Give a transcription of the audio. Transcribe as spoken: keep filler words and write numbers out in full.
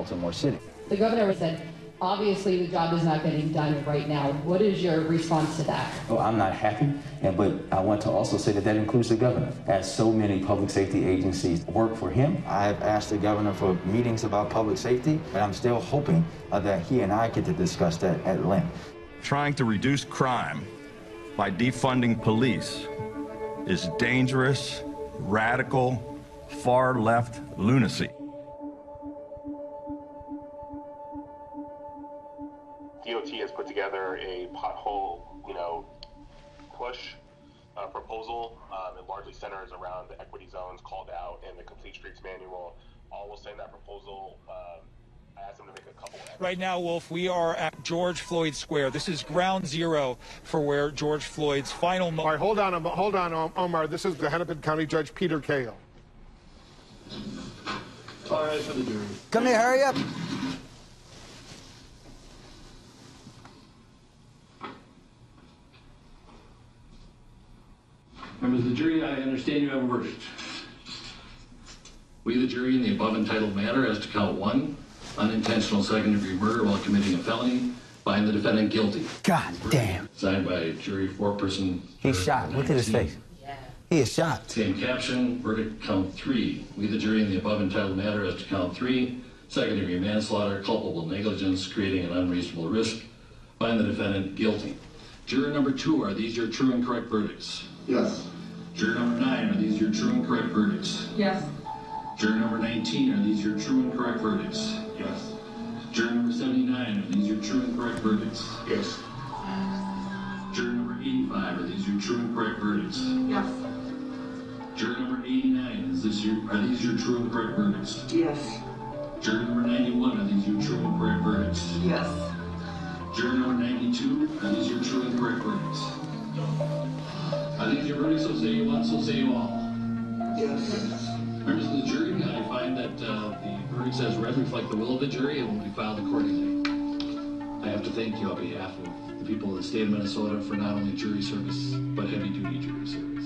Baltimore City. The governor said, obviously the job is not getting done right now. What is your response to that? Oh, I'm not happy, and but I want to also say that that includes the governor, as so many public safety agencies work for him. I have asked the governor for meetings about public safety, and I'm still hoping uh, that he and I get to discuss that at length. Trying to reduce crime by defunding police is dangerous, radical, far-left lunacy. D O T has put together a pothole, you know, push uh, proposal. Um, it largely centers around the equity zones called out in the Complete Streets Manual. All will say in that proposal. Um, I asked them to make a couple. Right now, Wolf, we are at George Floyd Square. This is ground zero for where George Floyd's final. Mo All right, hold on, hold on, Omar. This is the Hennepin County Judge Peter Cahill. All right, for the jury. Come here, hurry up. Members of the jury, I understand you have a verdict. We, the jury, in the above entitled matter as to count one, unintentional second-degree murder while committing a felony, find the defendant guilty. God damn. Signed by a jury four-person. He's shot. Look at his face. Yeah. He is shot. Same caption, verdict count three. We, the jury, in the above entitled matter as to count three, second-degree manslaughter, culpable negligence, creating an unreasonable risk, find the defendant guilty. Juror number two, are these your true and correct verdicts? Yes. Juror number nine, are these your true and correct verdicts? Yes. Juror number nineteen, are these your true and correct verdicts? Yes. Juror number seventy-nine, are these your true and correct verdicts? Yes. Juror number eighty-five, are these your true and correct verdicts? Yes. Juror number eighty-nine, is this your, are these your true and correct verdicts? Yes. Juror number ninety-one, are these your true and correct verdicts? Yes. Juror number ninety-two, are these your true and correct verdicts? Are these your verdicts? So say you one, so say you all. Yes. Members of the jury, I find that uh, the verdicts as read reflect the will of the jury and will be filed accordingly. I have to thank you on behalf of the people of the state of Minnesota for not only jury service, but heavy-duty jury service.